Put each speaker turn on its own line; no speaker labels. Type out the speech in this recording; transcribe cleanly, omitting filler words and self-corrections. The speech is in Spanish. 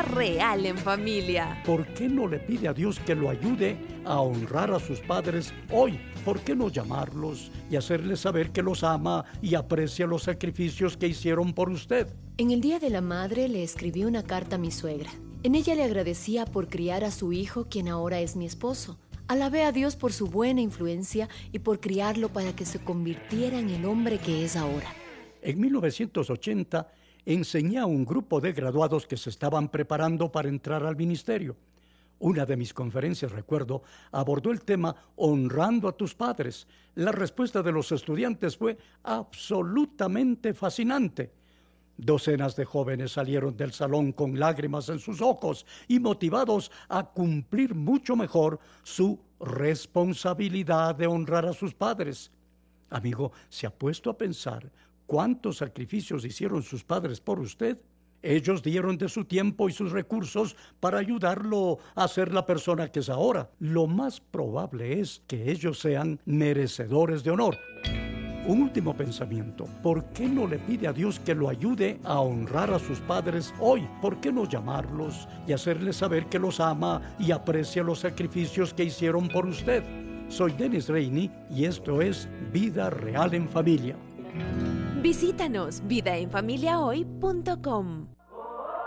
real en familia.
¿Por qué no le pide a Dios que lo ayude a honrar a sus padres hoy? ¿Por qué no llamarlos y hacerles saber que los ama y aprecia los sacrificios que hicieron por usted?
En el Día de la Madre le escribí una carta a mi suegra. En ella le agradecía por criar a su hijo, quien ahora es mi esposo. Alabé a Dios por su buena influencia y por criarlo para que se convirtiera en el hombre que es ahora.
En 1980 enseñé a un grupo de graduados que se estaban preparando para entrar al ministerio. Una de mis conferencias, recuerdo, abordó el tema honrando a tus padres. La respuesta de los estudiantes fue absolutamente fascinante. Docenas de jóvenes salieron del salón con lágrimas en sus ojos y motivados a cumplir mucho mejor su responsabilidad de honrar a sus padres. Amigo, ¿se ha puesto a pensar cuántos sacrificios hicieron sus padres por usted? Ellos dieron de su tiempo y sus recursos para ayudarlo a ser la persona que es ahora. Lo más probable es que ellos sean merecedores de honor. Un último pensamiento. ¿Por qué no le pide a Dios que lo ayude a honrar a sus padres hoy? ¿Por qué no llamarlos y hacerles saber que los ama y aprecia los sacrificios que hicieron por usted? Soy Dennis Rainey y esto es Vida Real en Familia.
Visítanos vidaenfamiliahoy.com.